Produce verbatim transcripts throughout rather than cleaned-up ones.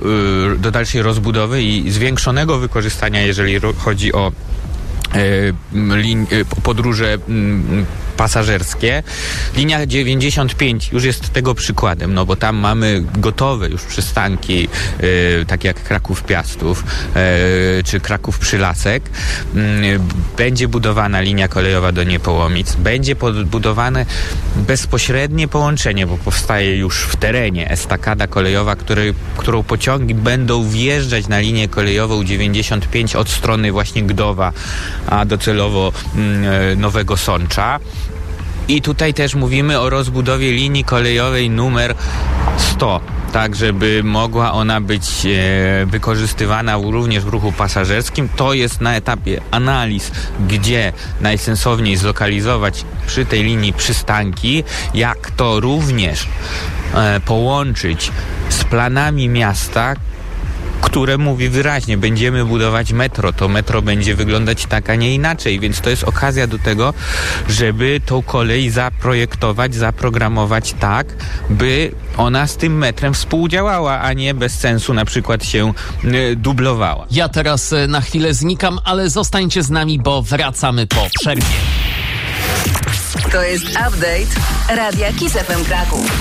do dalszej rozbudowy i zwiększonego wykorzystania, jeżeli chodzi o lin, podróże pasażerskie. Linia dziewięćdziesiąt pięć już jest tego przykładem, no bo tam mamy gotowe już przystanki, e, takie jak Kraków-Piastów e, czy Kraków-Przylasek. E, będzie budowana linia kolejowa do Niepołomic. Będzie budowane bezpośrednie połączenie, bo powstaje już w terenie estakada kolejowa, który, którą pociągi będą wjeżdżać na linię kolejową dziewięćdziesiąt pięć od strony właśnie Gdowa, a docelowo e, Nowego Sącza. I tutaj też mówimy o rozbudowie linii kolejowej numer sto, tak żeby mogła ona być e, wykorzystywana również w ruchu pasażerskim. To jest na etapie analiz, gdzie najsensowniej zlokalizować przy tej linii przystanki, jak to również e, połączyć z planami miasta, które mówi wyraźnie, będziemy budować metro, to metro będzie wyglądać tak, a nie inaczej, więc to jest okazja do tego, żeby tą kolej zaprojektować, zaprogramować tak, by ona z tym metrem współdziałała, a nie bez sensu na przykład się y, dublowała. Ja teraz y, na chwilę znikam, ale zostańcie z nami, bo wracamy po przerwie. To jest update Radia Kiss F M Kraków.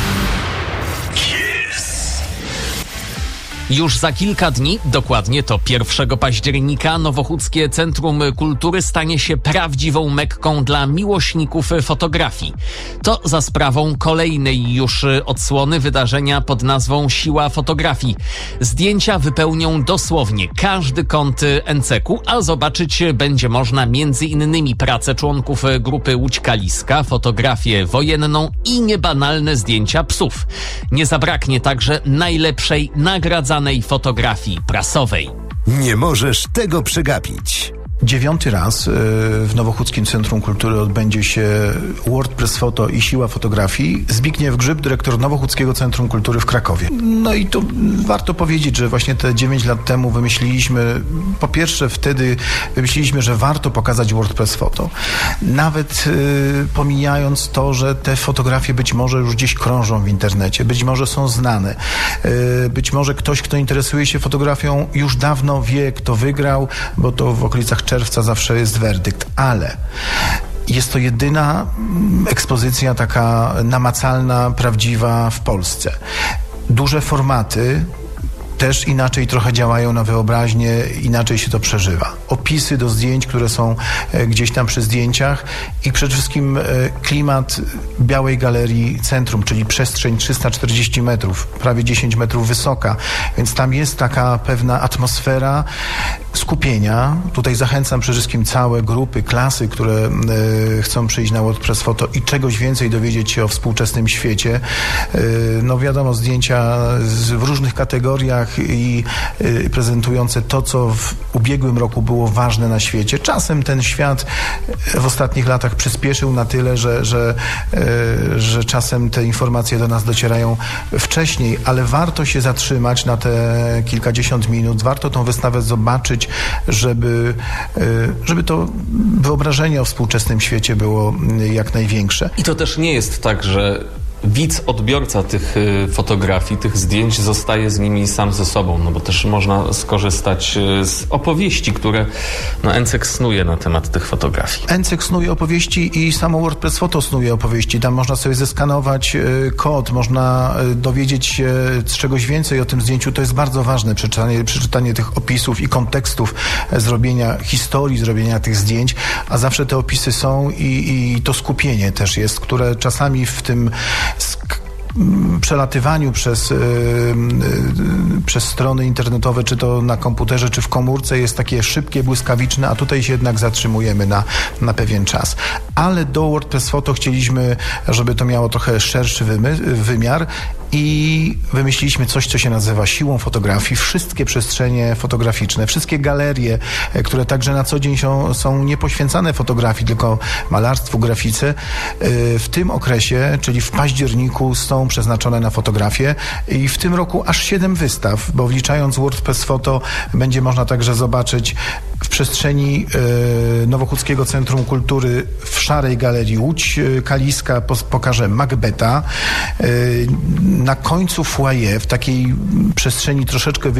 Już za kilka dni, dokładnie to pierwszego października, Nowochódzkie Centrum Kultury stanie się prawdziwą Mekką dla miłośników fotografii. To za sprawą kolejnej już odsłony wydarzenia pod nazwą Siła Fotografii. Zdjęcia wypełnią dosłownie każdy kąt N C K-u, a zobaczyć będzie można między innymi pracę członków grupy Łódź Kaliska, fotografię wojenną i niebanalne zdjęcia psów. Nie zabraknie także najlepszej nagradzanej fotografii prasowej. Nie możesz tego przegapić. Dziewiąty raz w Nowochódzkim Centrum Kultury odbędzie się WordPress Foto i Siła Fotografii. Zbigniew Grzyb, dyrektor Nowochódzkiego Centrum Kultury w Krakowie. No i tu warto powiedzieć, że właśnie te dziewięć lat temu wymyśliliśmy, po pierwsze wtedy wymyśliliśmy, że warto pokazać WordPress Foto. Nawet y, pomijając to, że te fotografie być może już gdzieś krążą w internecie, być może są znane. Y, być może ktoś, kto interesuje się fotografią, już dawno wie, kto wygrał, bo to w okolicach czerwca zawsze jest werdykt, ale jest to jedyna ekspozycja taka namacalna, prawdziwa w Polsce. Duże formaty też inaczej trochę działają na wyobraźnię, inaczej się to przeżywa. Opisy do zdjęć, które są gdzieś tam przy zdjęciach i przede wszystkim klimat Białej Galerii Centrum, czyli przestrzeń trzysta czterdzieści metrów, prawie dziesięć metrów wysoka, więc tam jest taka pewna atmosfera skupienia. Tutaj zachęcam przede wszystkim całe grupy, klasy, które y, chcą przyjść na WordPress Foto i czegoś więcej dowiedzieć się o współczesnym świecie. Y, no wiadomo, zdjęcia z, w różnych kategoriach i y, prezentujące to, co w ubiegłym roku było ważne na świecie. Czasem ten świat w ostatnich latach przyspieszył na tyle, że, że, y, że czasem te informacje do nas docierają wcześniej, ale warto się zatrzymać na te kilkadziesiąt minut, warto tą wystawę zobaczyć, żeby, żeby to wyobrażenie o współczesnym świecie było jak największe. I to też nie jest tak, że widz, odbiorca tych fotografii, tych zdjęć zostaje z nimi sam ze sobą, no bo też można skorzystać z opowieści, które no, N C K snuje na temat tych fotografii. N C K snuje opowieści i samo WordPress Foto snuje opowieści. Tam można sobie zeskanować kod, można dowiedzieć się czegoś więcej o tym zdjęciu. To jest bardzo ważne, przeczytanie, przeczytanie tych opisów i kontekstów zrobienia historii, zrobienia tych zdjęć, a zawsze te opisy są i, i to skupienie też jest, które czasami w tym Sk- przelatywaniu przez, yy, yy, przez strony internetowe, czy to na komputerze, czy w komórce jest takie szybkie, błyskawiczne, a tutaj się jednak zatrzymujemy na, na pewien czas. Ale do WordPress Foto chcieliśmy, żeby to miało trochę szerszy wymy- wymiar i wymyśliliśmy coś, co się nazywa siłą fotografii. Wszystkie przestrzenie fotograficzne, wszystkie galerie, które także na co dzień są, są nie poświęcane fotografii, tylko malarstwu, grafice, w tym okresie, czyli w październiku, są przeznaczone na fotografię i w tym roku aż siedem wystaw. wystaw, bo wliczając WordPress Photo będzie można także zobaczyć w przestrzeni e, Nowochódzkiego Centrum Kultury w Szarej Galerii Łódź e, Kaliska pos, pokaże Macbeta. E, na końcu foyer, w takiej przestrzeni troszeczkę